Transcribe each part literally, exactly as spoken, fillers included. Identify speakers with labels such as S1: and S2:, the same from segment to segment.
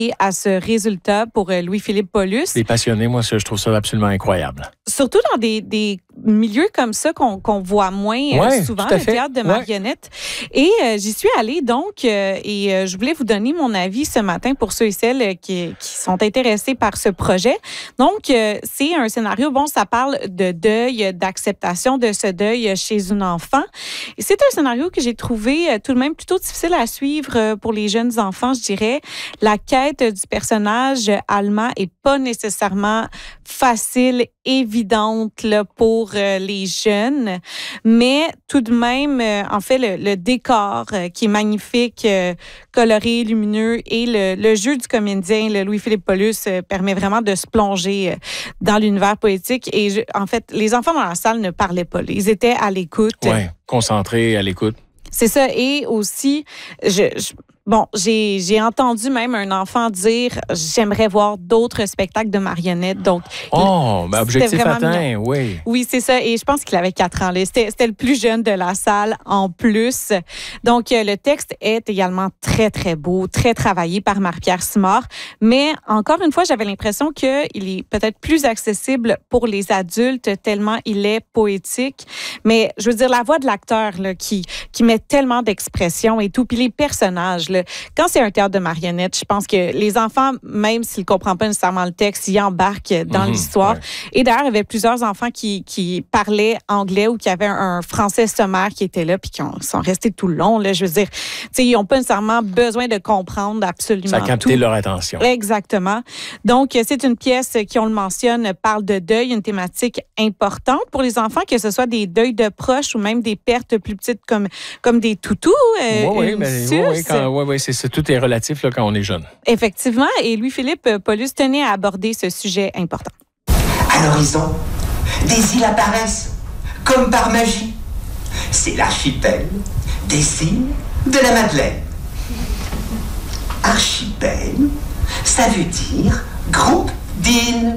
S1: à ce résultat pour Louis-Philippe Paulus.
S2: Les passionnés, moi, je trouve ça absolument incroyable.
S1: Surtout dans des, des milieux comme ça qu'on qu'on voit moins
S2: ouais,
S1: euh, souvent, le théâtre de marionnettes. Ouais. Et euh, j'y suis allée donc euh, et euh, je voulais vous donner mon avis ce matin pour ceux et celles qui, qui sont intéressés par ce projet. Donc, euh, c'est un scénario, bon, ça parle de deuil, d'acceptation de ce deuil chez une enfant. Et c'est un scénario que j'ai trouvé euh, tout de même plutôt difficile à suivre euh, pour les jeunes enfants, je dirais. La quête du personnage allemand est pas nécessairement facile, évidente là, pour euh, les jeunes, mais tout de même, euh, en fait, le, le décor euh, qui est magnifique, euh, coloré, lumineux, et le, le jeu du comédien, le Louis-Philippe Paulus, euh, permet vraiment de se plonger euh, dans l'univers poétique. Et je, en fait, les enfants dans la salle ne parlaient pas. Ils étaient à l'écoute.
S2: Oui, concentrés à l'écoute.
S1: C'est ça. Et aussi, je, je Bon, j'ai j'ai entendu même un enfant dire « J'aimerais voir d'autres spectacles de marionnettes. » Donc,
S2: oh, ben objectif atteint, oui.
S1: Oui, c'est ça. Et je pense qu'il avait quatre ans. C'était c'était le plus jeune de la salle en plus. Donc, le texte est également très, très beau, très travaillé par Marie-Pierre Simard. Mais encore une fois, j'avais l'impression qu'il est peut-être plus accessible pour les adultes tellement il est poétique. Mais je veux dire, la voix de l'acteur là, qui, qui met tellement d'expression et tout, puis les personnages, là, quand c'est un théâtre de marionnettes, je pense que les enfants, même s'ils ne comprennent pas nécessairement le texte, ils embarquent dans mmh, l'histoire. Ouais. Et d'ailleurs, il y avait plusieurs enfants qui, qui parlaient anglais ou qui avaient un, un français sommaire qui était là puis qui ont, sont restés tout le long. Là, je veux dire, ils n'ont pas nécessairement besoin de comprendre absolument tout.
S2: Ça a capté leur attention.
S1: Exactement. Donc, c'est une pièce qui, on le mentionne, parle de deuil, une thématique importante pour les enfants, que ce soit des deuils de proches ou même des pertes plus petites comme, comme des toutous. Euh,
S2: oui, oui, mais, oui, oui, quand, oui, oui, c'est, c'est, tout est relatif là, quand on est jeune.
S1: Effectivement. Et Louis-Philippe Paulus tenait à aborder ce sujet important.
S3: À l'horizon, des îles apparaissent, comme par magie. C'est l'archipel des îles de la Madeleine. Archipel, ça veut dire groupe d'îles.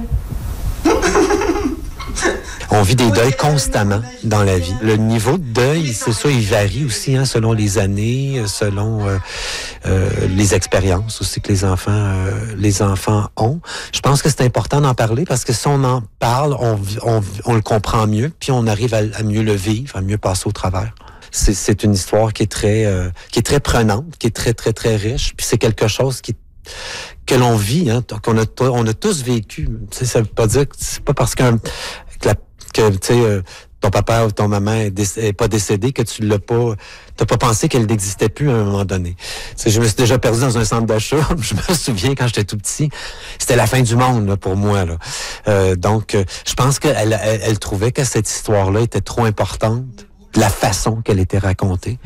S4: On vit des deuils constamment dans la vie. Le niveau de deuil, c'est ça, il varie aussi hein, selon les années, selon euh, euh, les expériences aussi que les enfants, euh, les enfants ont. Je pense que c'est important d'en parler parce que si on en parle, on, on, on le comprend mieux, puis on arrive à, à mieux le vivre, à mieux passer au travers. C'est, c'est une histoire qui est très, euh, qui est très prenante, qui est très, très, très riche. Puis c'est quelque chose qui que l'on vit, hein, qu'on a, on a tous vécu. Tu sais, ça veut pas dire que c'est pas parce qu'un que, la, que tu sais, euh, ton papa ou ton maman est, déc- est pas décédé que tu l'as pas, t'as pas pensé qu'elle n'existait plus à un moment donné. Tu sais, je me suis déjà perdu dans un centre d'achat. Je me souviens quand j'étais tout petit, c'était la fin du monde là, pour moi. Là. Euh, donc, euh, je pense qu'elle elle, elle trouvait que cette histoire-là était trop importante, la façon qu'elle était racontée.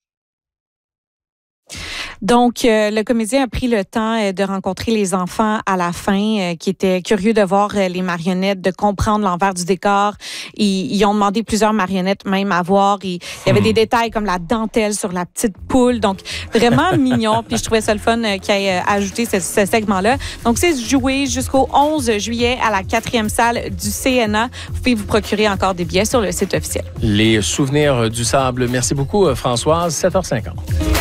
S1: Donc, euh, le comédien a pris le temps euh, de rencontrer les enfants à la fin, euh, qui étaient curieux de voir euh, les marionnettes, de comprendre l'envers du décor. Ils, ils ont demandé plusieurs marionnettes même à voir. Il, il y avait des détails comme la dentelle sur la petite poule. Donc, vraiment mignon. Puis, je trouvais ça le fun euh, qu'il ait euh, ajouté ce, ce segment-là. Donc, c'est joué jusqu'au onze juillet à la quatrième salle du C N A. Vous pouvez vous procurer encore des billets sur le site officiel.
S2: Les souvenirs du sable. Merci beaucoup, Françoise. sept heures cinquante.